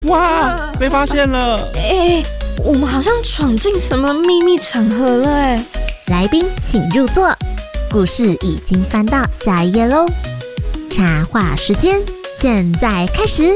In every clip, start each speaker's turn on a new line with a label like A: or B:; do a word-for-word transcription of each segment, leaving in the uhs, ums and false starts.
A: 哇，被发现了！
B: 哎、欸，我们好像闯进什么秘密场合了哎、欸！
C: 来宾请入座，故事已经翻到下一页喽。插话时间，现在开始。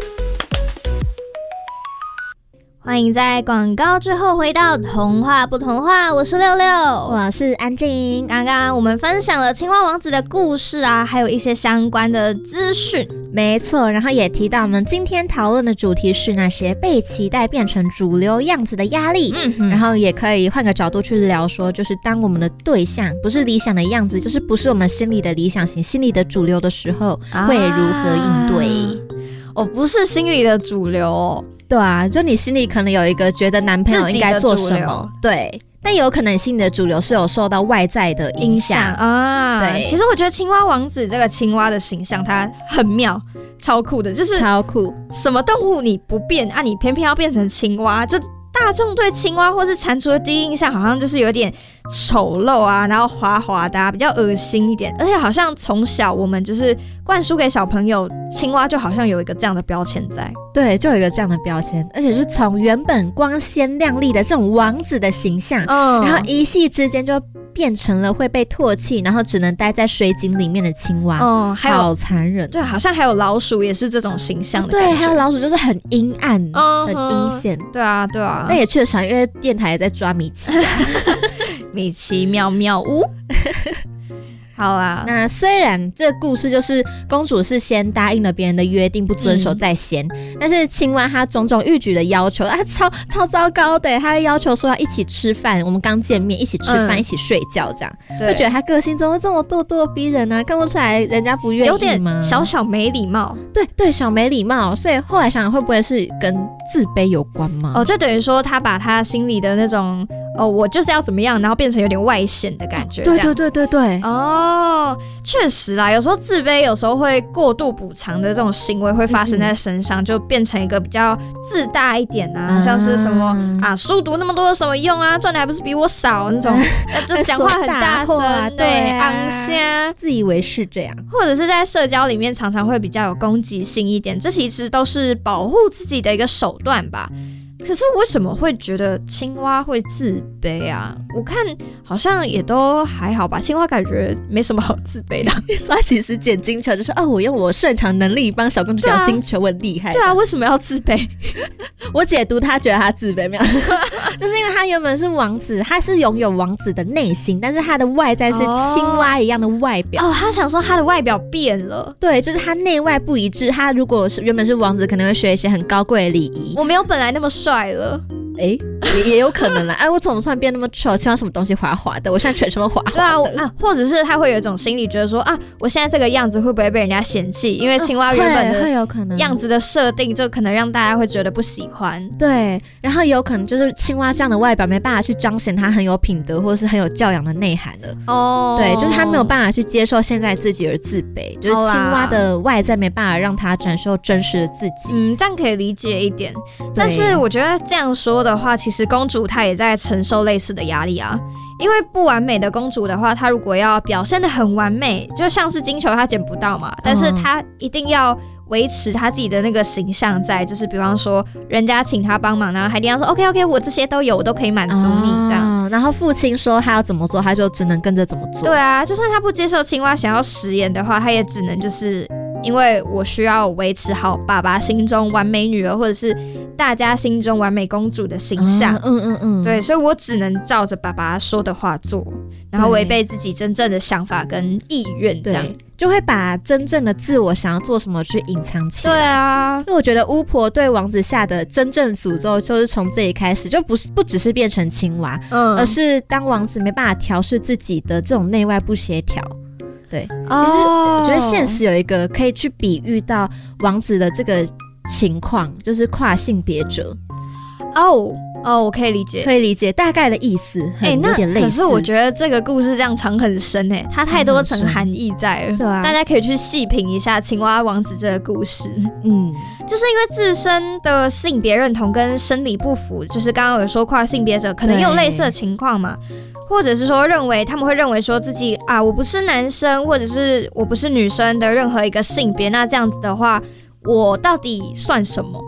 B: 欢迎在广告之后回到童话不童话，我是六六，
C: 我是安静。
B: 刚刚我们分享了青蛙王子的故事啊，还有一些相关的资讯。
C: 没错，然后也提到我们今天讨论的主题是那些被期待变成主流样子的压力，嗯，然后也可以换个角度去聊说，就是当我们的对象不是理想的样子，就是不是我们心里的理想型、心里的主流的时候，啊、会如何应对？
B: 哦，不是心里的主流哦。
C: 对啊，就你心里可能有一个觉得男朋友应该做什么，对，但有可能你心里的主流是有受到外在的影响
B: 啊。对，其实我觉得青蛙王子这个青蛙的形象它很妙，超酷的，就是
C: 超酷。
B: 什么动物你不变啊，你偏偏要变成青蛙，就大众对青蛙或是蟾蜍的第一印象好像就是有点丑陋啊，然后滑滑的、啊，比较恶心一点。而且好像从小我们就是灌输给小朋友，青蛙就好像有一个这样的标签在。
C: 对，就有一个这样的标签，而且是从原本光鲜亮丽的这种王子的形象，嗯、然后一夕之间就变成了会被唾弃，然后只能待在水井里面的青蛙。哦、嗯，好残忍。
B: 对，好像还有老鼠也是这种形象的感觉。
C: 对，还有老鼠就是很阴暗，嗯、很阴险。
B: 对啊，对啊。
C: 那也确实，因为电台也在抓米奇、啊，
B: 米奇妙妙屋。好啦，
C: 那虽然这个故事就是公主是先答应了别人的约定，不遵守在先，嗯、但是青蛙她种种逾矩的要求，她超超糟糕的，她要求说要一起吃饭，我们刚见面一起吃饭，嗯、一起睡觉，这样，就觉得她个性怎么这么咄咄逼人呢、啊？看不出来人家不愿意吗？
B: 有点小小没礼貌，
C: 对对，小没礼貌。所以后来想想，会不会是跟自卑有关吗？
B: 哦，就等于说她把她心里的那种。哦，我就是要怎么样，然后变成有点外显的感觉。
C: 对对对对对。
B: 哦，确实啦，有时候自卑，有时候会过度补偿的这种行为会发生在身上，嗯、就变成一个比较自大一点啊，啊像是什么啊，书读那么多有什么用啊，赚的还不是比我少那种，就讲话很大声，啊、对，昂虾，
C: 自以为是这样，
B: 或者是在社交里面常常会比较有攻击性一点，这其实都是保护自己的一个手段吧。可是为什么会觉得青蛙会自卑啊？我看好像也都还好吧，青蛙感觉没什么好自卑的。
C: 所以其实捡金球就是哦，我用我擅长能力帮小公主捡金球，我很厉害。
B: 对啊，为什么要自卑？
C: 我解读他觉得他自卑没有，就是因为他原本是王子，他是拥有王子的内心，但是他的外在是青蛙一样的外表。
B: 哦，他想说他的外表变了，
C: 对，就是他内外不一致。他如果是原本是王子，可能会学一些很高贵的礼仪。
B: 我没有本来那么帅。了，
C: 哎、欸，也也有可能啦。哎、啊，我怎么突然变那么丑？喜欢什么东西滑滑的？我现在全身都滑滑的。
B: 对啊，啊，或者是他会有一种心理，觉得说啊，我现在这个样子会不会被人家嫌弃？因为青蛙原本的样子的设定，就可能让大家会觉得不喜欢。
C: 对，然后有可能就是青蛙这样的外表没办法去彰显他很有品德或者是很有教养的内涵了。哦，对，就是他没有办法去接受现在自己而自卑，就是青蛙的外在没办法让他展示真实的自己。
B: 嗯，这样可以理解一点。但是我觉得这样说的话，其实公主她也在承受类似的压力啊。因为不完美的公主的话，她如果要表现得很完美，就像是金球她捡不到嘛，但是她一定要维持她自己的那个形象在，就是比方说人家请她帮忙，然后还一定要说 OK OK 我这些都有，我都可以满足你这样、
C: 哦、然后父亲说他要怎么做，他就只能跟着怎么做。
B: 对啊，就算他不接受青蛙想要食言的话，他也只能就是因为我需要维持好爸爸心中完美女儿或者是大家心中完美公主的形象、嗯嗯嗯，对，所以我只能照着爸爸说的话做，然后违背自己真正的想法跟意愿，这样
C: 就会把真正的自我想要做什么去隐藏起来。
B: 对啊，
C: 因为我觉得巫婆对王子下的真正诅咒就是从这里开始，就不是不只是变成青蛙、嗯、而是当王子没办法调适自己的这种内外不协调。对，其实我觉得现实有一个可以去比喻到王子的这个情况，就是跨性别者。
B: 哦哦，我可以理解，
C: 可以理解大概的意思，哎、欸，有点类似。
B: 可是我觉得这个故事这样藏很深哎、欸，它太多层含义在了。对啊，大家可以去细品一下青蛙王子这个故事。嗯，就是因为自身的性别认同跟生理不符，就是刚刚有说跨性别者可能也有类似的情况嘛。或者是说认为他们会认为说自己啊我不是男生或者是我不是女生的任何一个性别，那这样子的话我到底算什么？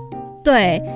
C: 对，